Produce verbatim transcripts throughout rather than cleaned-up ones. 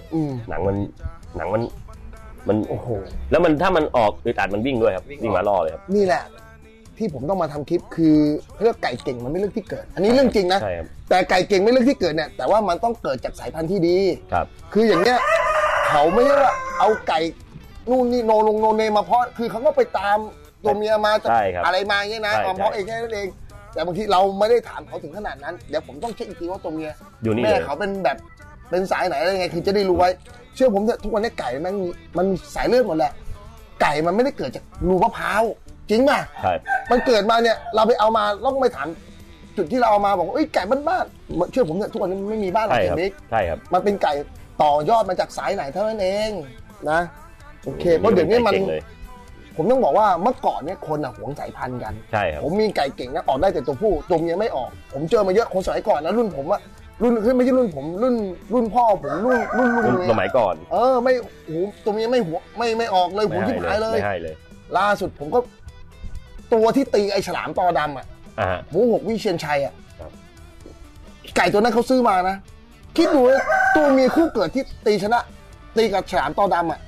หนังมันหนังมันมันโอ้โหแล้วมันถ้ามันออกอึดอัดมันวิ่งด้วยครับวิ่งมาล่อเลยครับนี่แหละที่ผมต้องมาทำคลิปคือเรื่องไก่เก่งมันไม่เรื่องที่เกิดอันนี้เรื่องจริงนะแต่ไก่เก่งไม่เรื่องที่เกิดเนี่ยแต่ว่ามันต้องเกิดจากสายพันธุ์ที่ดีครับคืออย่างเนี้ยเขาไม่ใช่ว่าเอาไก่นู่นนี่โนลงโนเนมาเพาะคือเขาก็ไปตามตัวเมียมาจากอะไรมาเงี้ยนะเพาะเองแค่นั้นเองแต่บางทีเราไม่ได้ถามเขาถึงขนาดนั้นเดี๋ยวผมต้องเช็คอีกทีว่าตัวเมียแม่เขาเป็นแบบเป็นสายไหนอะไรไงคือจะได้รู้ไว้เชื่อผมเถอะทุกวันนี้ไก่มันมันสายเลือดหมดแหละไก่มันไม่ได้เกิดจากรูมะพร้าวจริงป่ะใช่มันเกิดมาเนี่ยเราไปเอามาต้องไปถามจุดที่เราเอามาบอกว่าเอ้ยไก่บ้านๆเชื่อผมเถอะทุกวันนี้ไม่มีบ้านหลังเล็กใช่ครับมันเป็นไก่ต่อยอดมาจากสายไหนเท่านั้นเองนะโอเคเพราะเดี๋ยวนี้มันผมต้องบอกว่าเมื่อก่อนเนี่ยคนอ่ะหวงสายพันธุ์กันใช่ครับผมมีไก่เก่งนะออกได้แต่ตัวผู้ตัวเมียไม่ออกผมเจอมาเยอะคนสมัยก่อนนะรุ่นผมอะรุ่นคือไม่ใช่รุ่นผมรุ่นรุ่นพ่อผมรุ่นรุ่นลุงสมัยก่อนเออไม่หูตัวเมียไม่หัวไม่ไม่ออกเลยหูที่หายเลยไม่ให้เลยล่าสุดผมก็ตัวที่ตีไอ้ฉลามตอดำอ่ะหูหกวิเชียรชัยอ่ะไก่ตัวนั้นเขาซื้อมานะคิดดูตัวเมียคู่เกิดที่ตีชนะตีกับฉลามตอดำอ่ะ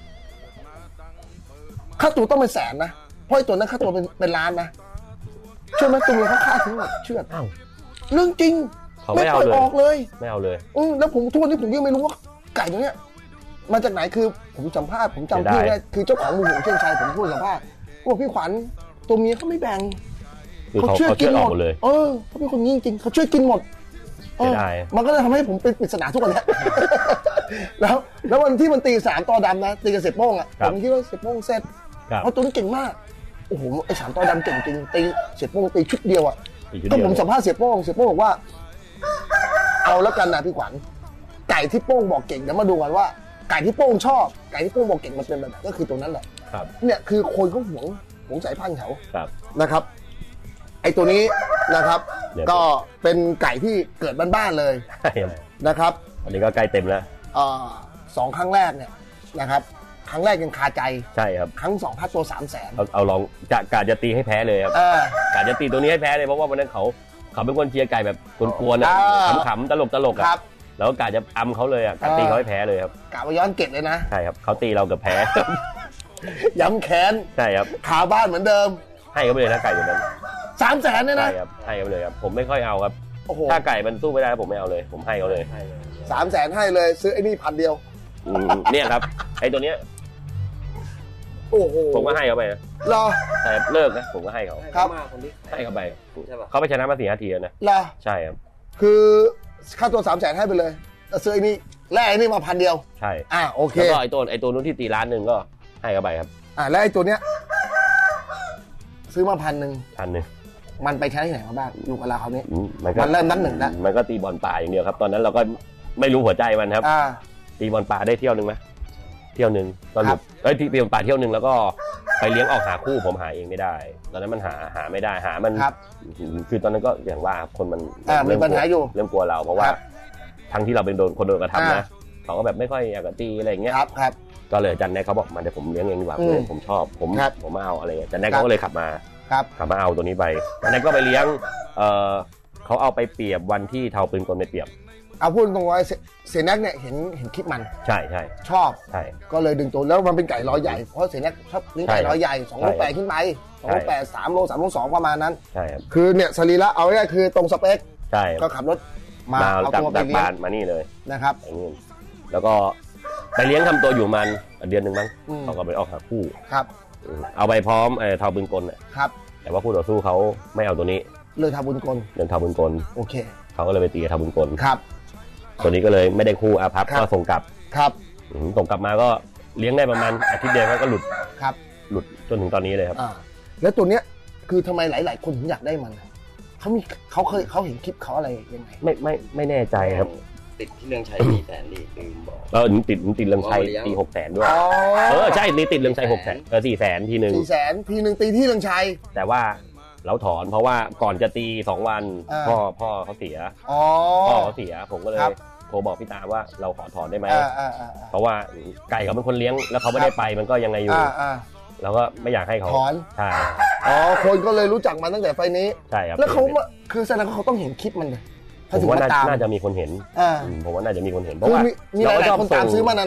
ค่าตัวต้องเป็นแสนนะเพราะไอ้ตัวนั้นค่าตัวเป็นเป็นล้านนะเชื่อไหมตัวเมียเขาฆ่าทิ้งหมดเชื่อเรื่องจริงไม่ปล่อยออกเลยไม่เอาเลยอือแล้วผมทุกวันนี้ผมยังไม่รู้ว่าไก่ตัวเนี้ยมาจากไหนคือผมสัมภาษณ์ผมจำชื่อได้คือเจ้าของหมู่หงเชียงชัยผมพูดสัมภาษณ์พวกพี่ขวัญตัวเมียเขาไม่แบ่งเขาช่วยกินหมดเลยเออเขาเป็นคนจริงๆเขาช่วยกินหมดเสียดายมันก็เลยทำให้ผมเป็นปริศนาทุกวันนี้แล้วแล้ววันที่มันตีสามต่อดำนะตีกับเสร็จโป้งอ่ะผมคิดว่าเสร็จโป้งเสร็จเพราะตัวนี้เก่งมากโอ้โหไอ้สามต่อดำเก่งจริงตีเสร็จโป้งตีชุดเดียวอ่ะก็ผมสัมภาษณ์เสร็จโป้งเสร็จโป้งบอกว่าเอาแล้วกันนะพี่ขวัญไก่ที่โป้งบอกเก่งเดี๋ยวมาดูกันว่าไก่ที่โป้งชอบไก่ที่โป้งบอกเก่งมันเป็นแบบไหนก็คือตัวนั้นแหละเนี่ยคือคนเขาหวงหวงสายพันธุ์เขานะครับไอ้ตัวนี้นะครับก็เป็นไก่ที่เกิดบ้านๆเลยนะครับอันนี้ก็ใกล้เต็มแล้วสองครั้งแรกเนี่ยนะครับครั้งแรกยังคาใจใช่ครับครั้งสองค่าตัวสามแสนเอาเอาลองจะกาจะตีให้แพ้เลยครับกาจะตีตัวนี้ให้แพ้เลยเพราะว่าวันนั้นเขาเขาเป็นคนเชียร์ไก่แบบกวนๆนะขำๆตลกตลกอ่ะแล้วกาจะอำเขาเลยอ่ะกาตีเขาให้แพ้เลยครับกาไปย้อนเก็บเลยนะใช่ครับเขาตีเรากับแพ้ย้ำแค้นใช่ครับขาบ้านเหมือนเดิมให้เขาไปเลยนะไก่ตัวนั้นสามแสนเนี่ยนะใช่ครับให้เขาไปเลยครับผมไม่ค่อยเอาครับถ้าไก่มันสู้ไม่ได้ผมไม่เอาเลยผมให้เขาเลยสามแสนให้เลยซื้อไอ้นี่พันเดียวเนี่ยครับไอ้ตัวเนี้ยโอ้โหผมก็ให้เขาไปนะรอแต่เลิกนะผมก็ให้เขาครับให้เขาไปเขาไปชนะมาสี่ห้าทีนะรอใช่ครับคือค่าตัวสามแสนให้ไปเลยซื้อไอ้นี่แลกไอ้นี่มาพันเดียวใช่อ่าโอเคแล้วก็ไอ้ตัวไอ้ตัวนู้นที่ตีล้านหนึ่งก็ให้เขาไปครับอ่าแล้วไอ้ตัวเนี้ยซื้อมาพันหนึ่งพันหนึ่งมันไปใช้ที่ไหนมาบ้างอยู่กับเราเขาเนี่ยมันเริ่มนับหนึ่งแล้วมันก็ตีบอลป่าอย่างเดียวครับตอนนั้นเราก็ไม่รู้หัวใจมันครับตีบอลป่าได้เที่ยวนึงไหมเที่ยวนึงตอนหลุดเอ้ยตีบอลป่าเที่ยวนึงแล้วก็ไปเลี้ยงออกหาคู่ผมหาเองไม่ได้ตอนนั้นมันหาหาไม่ได้หามันคือตอนนั้นก็อย่างว่าคนมันมีปัญหาอยู่เริ่มกลัวเราเพราะว่าทั้งที่เราเป็นโดนคนโดนกระทำนะเขาก็แบบไม่ค่อยอยากจะตีอะไรอย่างเงี้ยครับครับก็เลยจันแนกเขาบอกมาเดี๋ยวผมเลี้ยงเองดีกว่าผมชอบผมผมมาเอาอะไรจันแนกเขาก็เลยขับมาขับมาเอาตัวนี้ไปจันแนกก็ไปเลี้ยงเออเขาเอาไปเปรียบวันที่เทาปืนกลไปเปรียบเอาพูดตรงว่าเสนักเนี่ยเห็นเห็นคลิปมันใช่ใช่ชอบใช่ก็เลยดึงตัวแล้วมันเป็นไก่ร้อยใหญ่เพราะเสนักชอบเลี้ยงไก่ร้อยใหญ่สองโลแปดขึ้นไปสองโลแปดสามโลสามโลสองประมาณนั้นใช่ครับคือเนี่ยสรีระเอาง่ายคือตรงสเปคใช่ก็ขับรถมาเอาตัวไปเลี้ยงมานี่เลยนะครับแล้วก็ไปเลี้ยงทำตัวอยู่มันเดือนหนึ่งมั้งเขาก็ไปออกหาคู่ครับเอาไปพร้อมเทาปืนกลเนี่ยครับแต่ว่าคู่ต่อสู้เขาไม่เอาตัวนี้เลือกเทาปืนกลเลือกเทาปืนกลโอเคเขาก็เลยไปตีเทาปืนกลครับตัวนี้ก็เลยไม่ได้คู่อาภัพก็ส่งกลับครับส่งกลับมาก็เลี้ยงได้ประมาณอาทิตย์เดียวก็หลุดครับหลุดจนถึงตอนนี้เลยครับแล้วตัวเนี้ยคือทำไมหลายๆคนถึงอยากได้มันเขามีเขาเคยเขาเห็นคลิปเขาอะไรยังไงไม่ไม่ไม่แน่ใจครับติดที่เรื่องชัยสี่แสนดิลืมบอกเออติดติดเรื่องชัยตีหกแสนด้วยเออใช่นี่ติดเรื่องชัยหกแสนเออสี่แสนทีหนึ่งสี่แสนทีหนึ่งตีที่เรื่องชัยแต่ว่าเราถอนเพราะว่าก่อนจะตีสองวันพ่อพ่อเขาเสียพ่อเขาเสียผมก็เลยโทรบอกพี่ตาว่าเราขอถอนได้ไหมเพราะว่าไก่เขาเป็นคนเลี้ยงแล้วเขาไม่ได้ไปมันก็ยังไงอยู่เราก็ไม่อยากให้เขาถอนใช่อ๋อคนก็เลยรู้จักมันตั้งแต่ไฟนี้ใช่ครับแล้วเขาคือแสดงว่าเขาต้องเห็นคลิปมันเลยผมว่าน่าจะมีคนเห็นผมว่าน่าจะมีคนเห็นเพราะว่ามีหลายคนตามซื้อมานาน